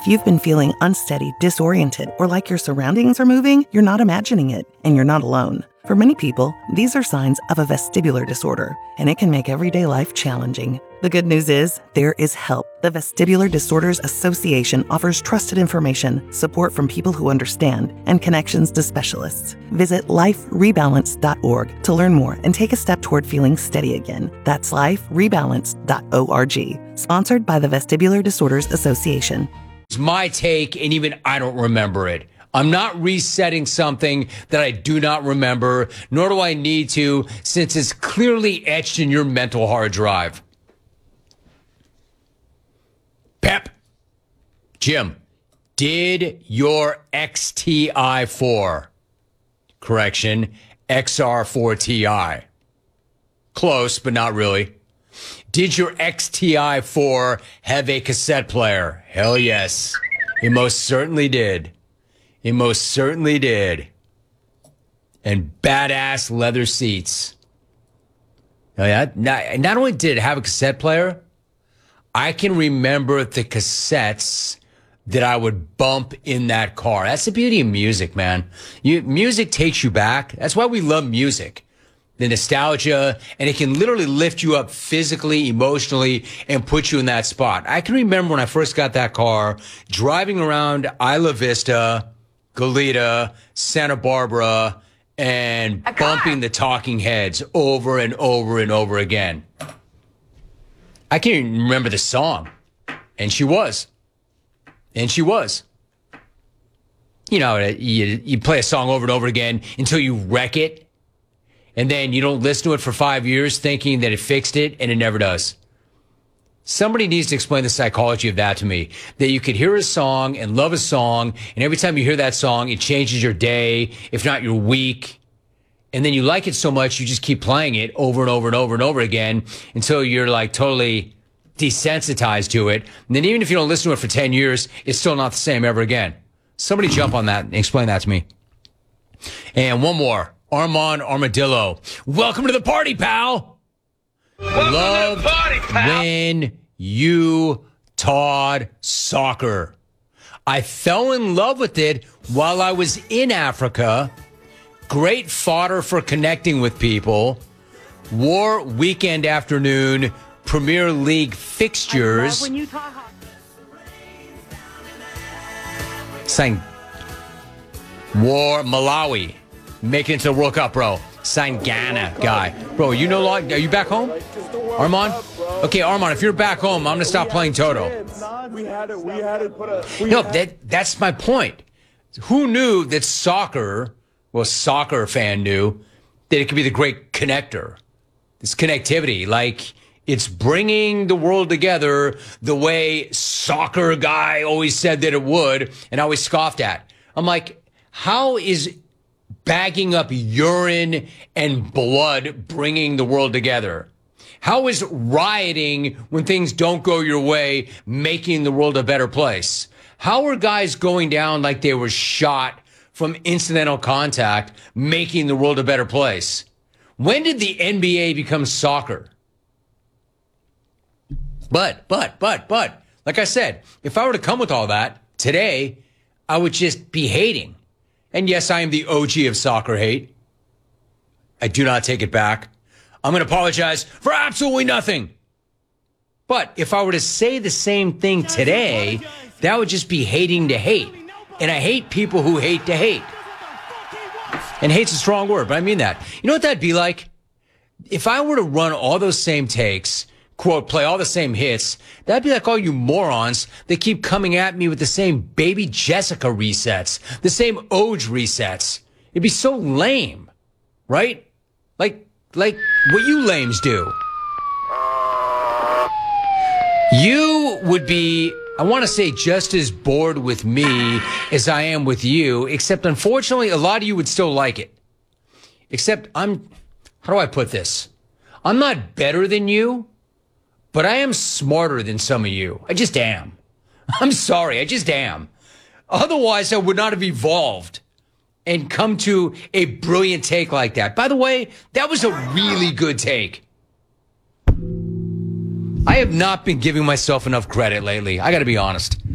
If you've been feeling unsteady, disoriented, or like your surroundings are moving, you're not imagining it, and you're not alone. For many people, these are signs of a vestibular disorder, and it can make everyday life challenging. The good news is, there is help. The Vestibular Disorders Association offers trusted information, support from people who understand, and connections to specialists. Visit liferebalance.org to learn more and take a step toward feeling steady again. That's liferebalance.org. Sponsored by the Vestibular Disorders Association. It's my take, and even I don't remember it. I'm not resetting something that I do not remember, nor do I need to, since it's clearly etched in your mental hard drive. Pep, Jim, did your XTI4, correction, XR4TI, close, but not really. Did your XTI4 have a cassette player? Hell yes. It most certainly did. It most certainly did. And badass leather seats. Oh yeah. Not only did it have a cassette player, I can remember the cassettes that I would bump in that car. That's the beauty of music, man. Music takes you back. That's why we love music. The nostalgia, and it can literally lift you up physically, emotionally, and put you in that spot. I can remember when I first got that car, driving around Isla Vista, Goleta, Santa Barbara, and bumping the Talking Heads over and over and over again. I can't even remember the song. And she was. And she was. You know, you play a song over and over again until you wreck it. And then you don't listen to it for 5 years thinking that it fixed it, and it never does. Somebody needs to explain the psychology of that to me. That you could hear a song and love a song, and every time you hear that song, it changes your day, if not your week. And then you like it so much, you just keep playing it over and over and over and over again until you're like totally desensitized to it. And then even if you don't listen to it for 10 years, it's still not the same ever again. Somebody jump on that and explain that to me. And one more. Armand Armadillo. Welcome to the party, pal. Love to the party, pal. When you taught soccer. I fell in love with it while I was in Africa. Great fodder for connecting with people. War weekend afternoon Premier League fixtures. When you talk Sang War Malawi. Making it to the World Cup, bro. Signed Ghana guy. Bro, you no longer... Are you back home? Armand? Okay, Armand, if you're back home, I'm going to stop playing Toto. No, that's my point. Who knew that soccer, well, soccer fan knew, that it could be the great connector. This connectivity, like it's bringing the world together the way soccer guy always said that it would, and I always scoffed at. I'm like, how is bagging up urine and blood bringing the world together? How is rioting when things don't go your way making the world a better place? How are guys going down like they were shot from incidental contact making the world a better place? When did the NBA become soccer? But, like I said, if I were to come with all that today, I would just be hating. And yes, I am the OG of soccer hate. I do not take it back. I'm going to apologize for absolutely nothing. But if I were to say the same thing today, that would just be hating to hate. And I hate people who hate to hate. And hate's a strong word, but I mean that. You know what that'd be like? If I were to run all those same takes, quote, play all the same hits, that'd be like all you morons that keep coming at me with the same Baby Jessica resets, the same Oj resets. It'd be so lame, right? Like what you lames do. You would be, I want to say, just as bored with me as I am with you, except unfortunately, a lot of you would still like it. Except how do I put this? I'm not better than you, but I am smarter than some of you. I just am. I'm sorry, I just am. Otherwise, I would not have evolved and come to a brilliant take like that. By the way, that was a really good take. I have not been giving myself enough credit lately. I got to be honest.